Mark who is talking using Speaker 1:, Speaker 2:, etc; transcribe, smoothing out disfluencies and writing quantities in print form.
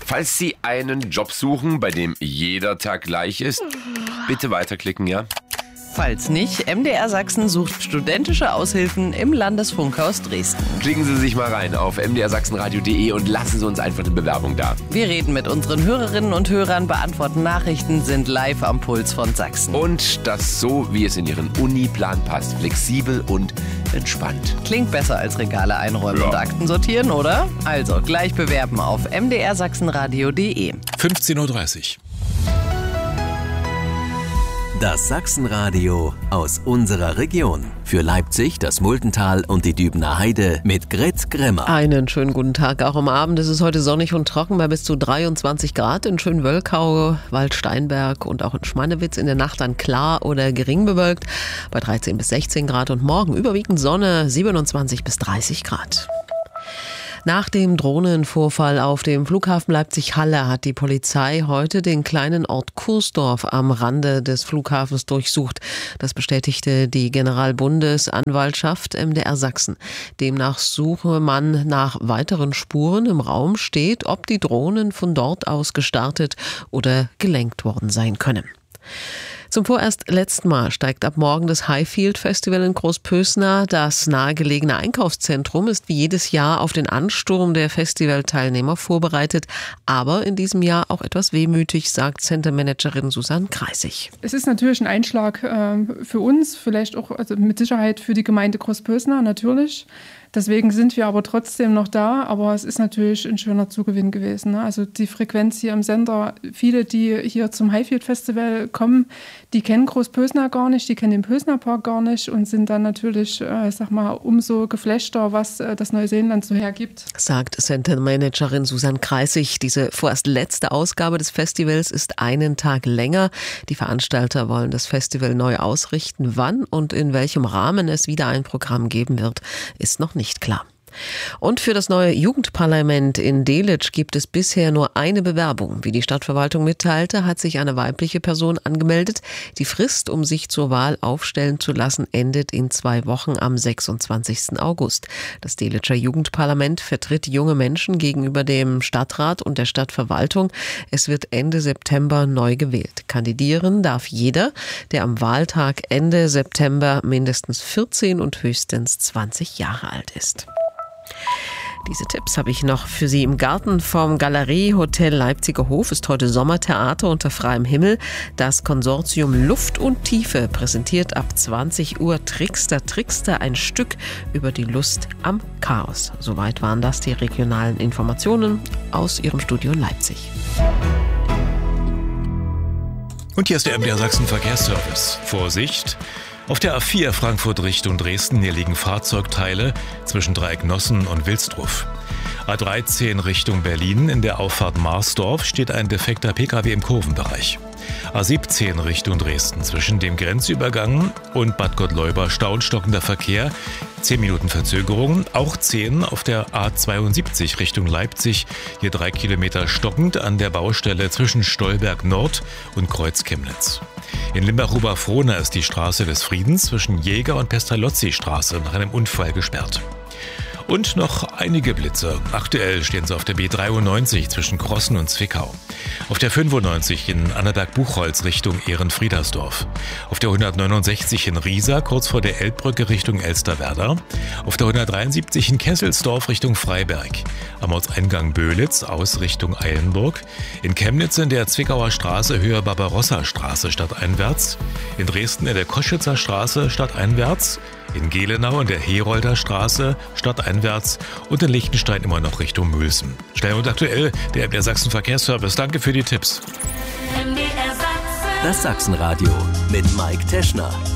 Speaker 1: Falls Sie einen Job suchen, bei dem jeder Tag gleich ist, bitte weiterklicken, ja?
Speaker 2: Falls nicht, MDR Sachsen sucht studentische Aushilfen im Landesfunkhaus Dresden.
Speaker 1: Klicken Sie sich mal rein auf mdrsachsenradio.de und lassen Sie uns einfach eine Bewerbung da.
Speaker 2: Wir reden mit unseren Hörerinnen und Hörern, beantworten Nachrichten, sind live am Puls von Sachsen.
Speaker 1: Und das so, wie es in Ihren Uniplan passt. Flexibel und entspannt.
Speaker 2: Klingt besser als Regale einräumen und Akten sortieren, oder? Also gleich bewerben auf mdrsachsenradio.de.
Speaker 3: 15:30 Uhr.
Speaker 4: Das Sachsenradio aus unserer Region. Für Leipzig, das Multental und die Dübener Heide mit Grit Grimmer.
Speaker 2: Einen schönen guten Tag. Auch am Abend ist es heute sonnig und trocken bei bis zu 23 Grad in Schönwölkau, Waldsteinberg und auch in Schmannewitz. In der Nacht dann klar oder gering bewölkt bei 13 bis 16 Grad und morgen überwiegend Sonne 27 bis 30 Grad. Nach dem Drohnenvorfall auf dem Flughafen Leipzig-Halle hat die Polizei heute den kleinen Ort Kursdorf am Rande des Flughafens durchsucht. Das bestätigte die Generalbundesanwaltschaft MDR Sachsen. Demnach suche man nach weiteren Spuren. Im Raum steht, ob die Drohnen von dort aus gestartet oder gelenkt worden sein können. Zum vorerst letzten Mal steigt ab morgen das Highfield Festival in Großpösna. Das nahegelegene Einkaufszentrum ist wie jedes Jahr auf den Ansturm der Festivalteilnehmer vorbereitet, aber in diesem Jahr auch etwas wehmütig, sagt Centermanagerin Susanne Kreisig.
Speaker 5: Es ist natürlich ein Einschlag für uns, vielleicht auch mit Sicherheit für die Gemeinde Großpösna natürlich. Deswegen sind wir aber trotzdem noch da, aber es ist natürlich ein schöner Zugewinn gewesen. Ne? Also die Frequenz hier im Sender, viele, die hier zum Highfield Festival kommen, die kennen Großpösna gar nicht, die kennen den Pösner Park gar nicht und sind dann natürlich, umso geflaschter, was das Neuseeland so hergibt.
Speaker 2: Sagt Centermanagerin Susanne Kreisig. Diese vorerst letzte Ausgabe des Festivals ist einen Tag länger. Die Veranstalter wollen das Festival neu ausrichten. Wann und in welchem Rahmen es wieder ein Programm geben wird, ist noch nicht klar. Und für das neue Jugendparlament in Delitzsch gibt es bisher nur eine Bewerbung. Wie die Stadtverwaltung mitteilte, hat sich eine weibliche Person angemeldet. Die Frist, um sich zur Wahl aufstellen zu lassen, endet in 2 Wochen am 26. August. Das Delitscher Jugendparlament vertritt junge Menschen gegenüber dem Stadtrat und der Stadtverwaltung. Es wird Ende September neu gewählt. Kandidieren darf jeder, der am Wahltag Ende September mindestens 14 und höchstens 20 Jahre alt ist. Diese Tipps habe ich noch für Sie. Im Garten vom Galerie Hotel Leipziger Hof ist heute Sommertheater unter freiem Himmel. Das Konsortium Luft und Tiefe präsentiert ab 20 Uhr Trickster, ein Stück über die Lust am Chaos. Soweit waren das die regionalen Informationen aus Ihrem Studio in Leipzig.
Speaker 3: Und hier ist der MDR Sachsen Verkehrsservice. Vorsicht! Auf der A4 Frankfurt Richtung Dresden, hier liegen Fahrzeugteile zwischen Dreiecknossen und Wilsdruf. A13 Richtung Berlin, in der Auffahrt Marsdorf steht ein defekter Pkw im Kurvenbereich. A17 Richtung Dresden, zwischen dem Grenzübergang und Bad Gottleuba Stau und stockender Verkehr, 10 Minuten Verzögerung. Auch 10 auf der A72 Richtung Leipzig, hier 3 Kilometer stockend an der Baustelle zwischen Stolberg Nord und Kreuz Chemnitz. In Limbach-Oberfrohna ist die Straße des Friedens zwischen Jäger- und Pestalozzi-Straße nach einem Unfall gesperrt. Und noch einige Blitze. Aktuell stehen sie auf der B93 zwischen Krossen und Zwickau. Auf der 95 in Annaberg-Buchholz Richtung Ehrenfriedersdorf. Auf der 169 in Riesa kurz vor der Elbbrücke Richtung Elsterwerda. Auf der 173 in Kesselsdorf Richtung Freiberg. Am Ortseingang Böhlitz aus Richtung Eilenburg. In Chemnitz in der Zwickauer Straße Höhe Barbarossa-Straße stadteinwärts. In Dresden in der Koschitzer Straße stadteinwärts. In Gelenau in der Herolder Straße stadteinwärts und in Liechtenstein immer noch Richtung Mülsen. Schnell und aktuell, der MDR Sachsen Verkehrsservice. Danke für die Tipps.
Speaker 4: Das Sachsenradio mit Mike Teschner.